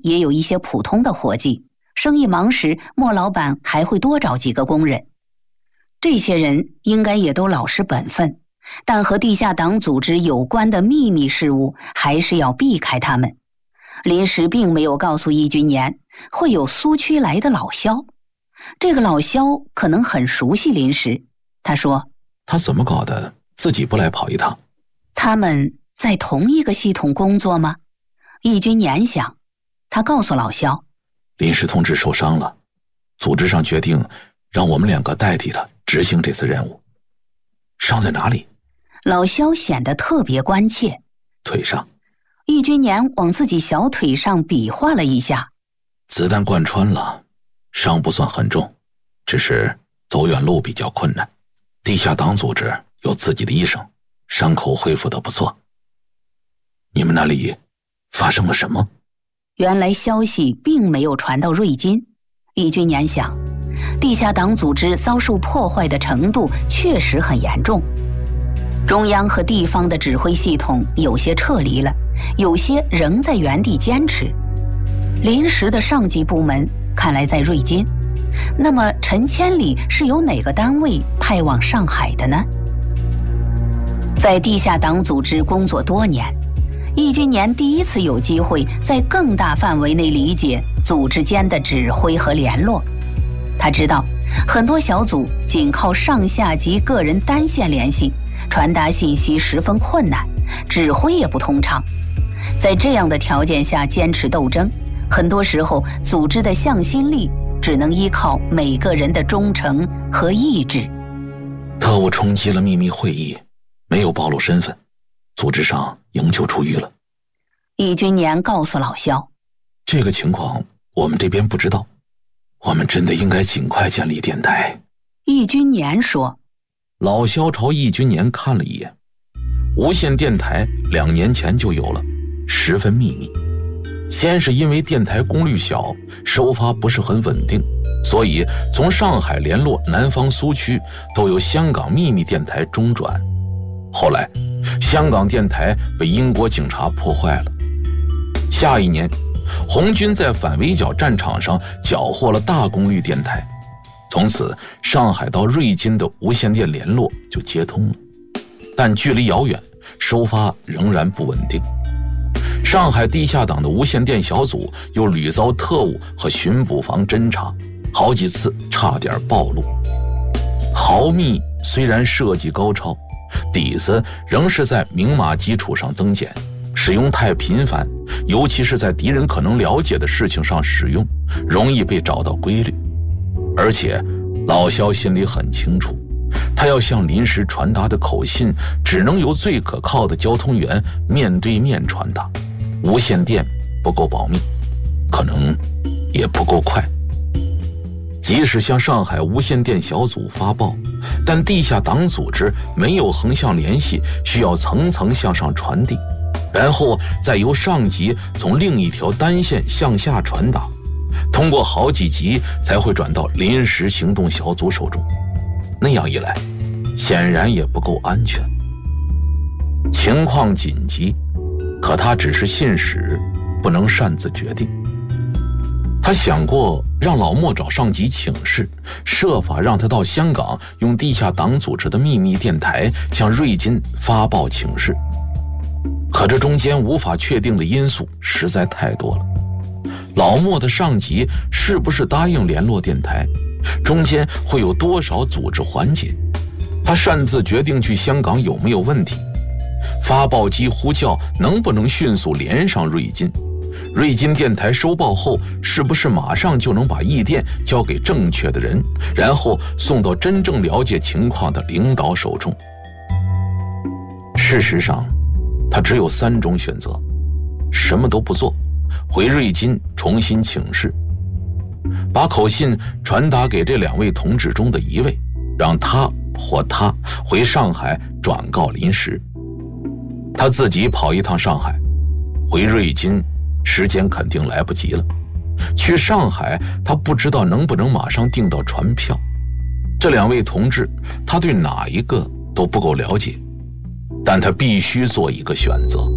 也有一些普通的活计，生意忙时莫老板还会多找几个工人。这些人应该也都老实本分，但和地下党组织有关的秘密事务还是要避开他们。临时并没有告诉易君年会有苏区来的老萧，这个老萧可能很熟悉临时。他说： 他怎么搞的，自己不来跑一趟？ 他们在同一个系统工作吗？易君年想。他告诉老萧， 临时同志受伤了，组织上决定让我们2个代替他执行这次任务。伤在哪里？ 老萧显得特别关切。 腿上。 易君年往自己小腿上比划了一下。 子弹贯穿了，伤不算很重，只是走远路比较困难。地下党组织有自己的医生，伤口恢复得不错。你们那里发生了什么？ 原来消息并没有传到瑞金。易君年想，地下党组织遭受破坏的程度确实很严重。中央和地方的指挥系统有些撤离了，有些仍在原地坚持。临时的上级部门看来在瑞金，那么陈千里是由哪个单位派往上海的呢？在地下党组织工作多年，易君年第一次有机会在更大范围内理解组织间的指挥和联络。他知道很多小组仅靠上下级个人单线联系，传达信息十分困难，指挥也不通畅。在这样的条件下坚持斗争，很多时候组织的向心力只能依靠每个人的忠诚和意志。 特务冲击了秘密会议，没有暴露身份，组织上营救出狱了。 易君年告诉老萧， 这个情况我们这边不知道，我们真的应该尽快建立电台。 易君年说。 老萧朝易君年看了一眼，无线电台2年前就有了，十分秘密。先是因为电台功率小，收发不是很稳定，所以从上海联络南方苏区都由香港秘密电台中转。后来香港电台被英国警察破坏了。下一年红军在反围剿战场上缴获了大功率电台，从此上海到瑞金的无线电联络就接通了，但距离遥远，收发仍然不稳定。上海地下党的无线电小组又屡遭特务和巡捕房侦查，好几次差点暴露。豪密虽然设计高超，底子仍是在明码基础上增减，使用太频繁，尤其是在敌人可能了解的事情上使用，容易被找到规律。而且老萧心里很清楚，他要向临时传达的口信只能由最可靠的交通员面对面传达，无线电不够保密，可能也不够快。即使向上海无线电小组发报，但地下党组织没有横向联系，需要层层向上传递，然后再由上级从另一条单线向下传达，通过好几级才会转到临时行动小组手中。那样一来，显然也不够安全。情况紧急，可他只是信使，不能擅自决定。他想过让老莫找上级请示，设法让他到香港用地下党组织的秘密电台向瑞金发报请示，可这中间无法确定的因素实在太多了。老莫的上级是不是答应联络电台，中间会有多少组织环节，他擅自决定去香港有没有问题，发报机呼叫能不能迅速连上瑞金，瑞金电台收报后是不是马上就能把驿电交给正确的人，然后送到真正了解情况的领导手中。事实上他只有3种选择：什么都不做，回瑞金重新请示，把口信传达给这2位同志中的一位，让他或他回上海转告临时，他自己跑一趟上海。回瑞金时间肯定来不及了，去上海他不知道能不能马上订到船票。这2位同志他对哪一个都不够了解，但他必须做一个选择。